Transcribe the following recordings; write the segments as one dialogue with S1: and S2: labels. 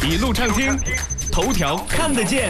S1: 一路畅听，头条看得见。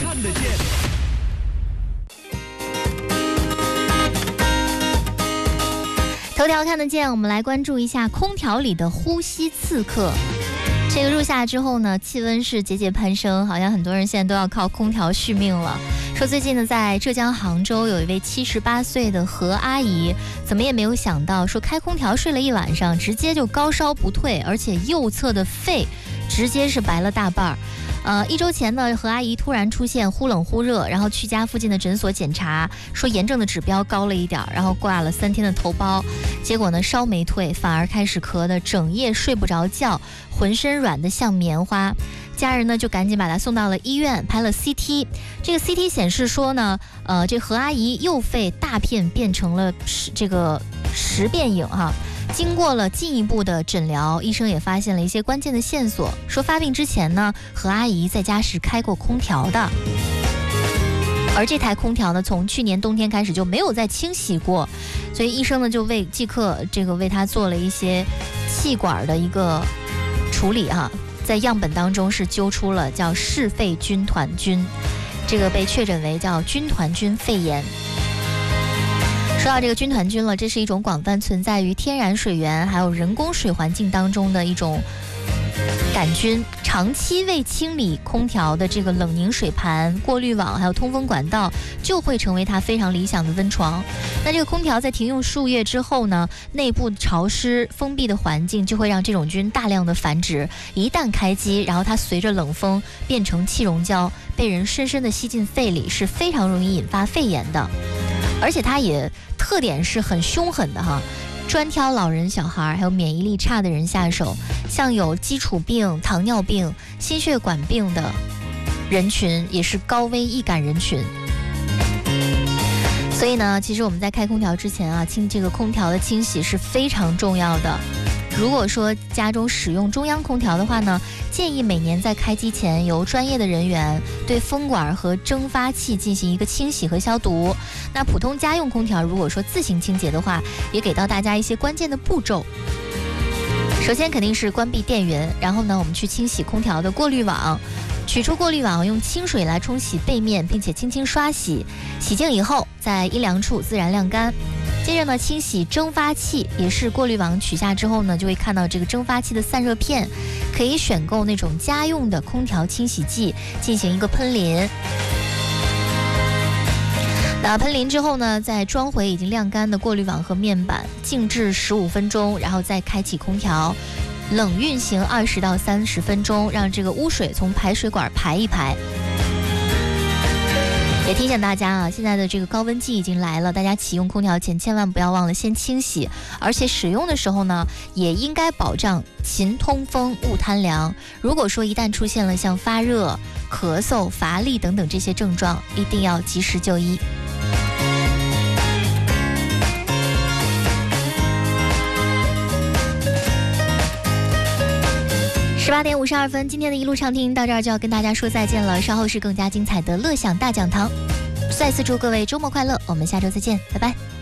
S2: 头条看得见，我们来关注一下空调里的呼吸刺客。这个入夏之后呢，气温是节节攀升，好像很多人现在都要靠空调续命了。说最近呢，在浙江杭州有一位78岁的何阿姨，怎么也没有想到，说开空调睡了一晚上，直接就高烧不退，而且右侧的肺直接是白了大半儿。1周前呢，何阿姨突然出现忽冷忽热，然后去家附近的诊所检查，说炎症的指标高了一点，然后挂了3天的头孢，结果呢烧没退，反而开始咳的整夜睡不着觉，浑身软的像棉花。家人呢就赶紧把她送到了医院，拍了 CT。这个 CT 显示说呢，这何阿姨右肺大片变成了这个实变影哈。经过了进一步的诊疗，医生也发现了一些关键的线索，说发病之前呢，何阿姨在家是开过空调的，而这台空调呢，从去年冬天开始就没有再清洗过，所以医生呢就即刻为她做了一些气管的一个处理哈，在样本当中是揪出了叫嗜肺军团菌，这个被确诊为叫军团菌肺炎。说到这个军团菌了，这是一种广泛存在于天然水源还有人工水环境当中的一种杆菌，长期未清理空调的这个冷凝水盘、过滤网还有通风管道，就会成为它非常理想的温床。那这个空调在停用数月之后呢，内部潮湿封闭的环境就会让这种菌大量的繁殖，一旦开机，然后它随着冷风变成气溶胶，被人深深的吸进肺里，是非常容易引发肺炎的。而且它也特点是很凶狠的哈，专挑老人、小孩还有免疫力差的人下手，像有基础病、糖尿病、心血管病的人群，也是高危易感人群。所以呢，其实我们在开空调之前啊，这个空调的清洗是非常重要的。如果说家中使用中央空调的话呢，建议每年在开机前由专业的人员对风管和蒸发器进行一个清洗和消毒。那普通家用空调如果说自行清洁的话，也给到大家一些关键的步骤。首先肯定是关闭电源，然后呢我们去清洗空调的过滤网，取出过滤网，用清水来冲洗背面，并且轻轻刷洗，洗净以后在阴凉处自然晾干。接着呢，清洗蒸发器，也是过滤网取下之后呢，就会看到这个蒸发器的散热片，可以选购那种家用的空调清洗剂进行一个喷淋。那喷淋之后呢，再装回已经晾干的过滤网和面板，静置15分钟，然后再开启空调，冷运行20到30分钟，让这个污水从排水管排一排。也提醒大家啊，现在的这个高温季已经来了，大家启用空调前千万不要忘了先清洗，而且使用的时候呢，也应该保障勤通风勿贪凉。如果说一旦出现了像发热、咳嗽、乏力等等这些症状，一定要及时就医。18点52分，今天的一路畅听到这儿就要跟大家说再见了。稍后是更加精彩的乐享大讲堂。再次祝各位周末快乐，我们下周再见，拜拜。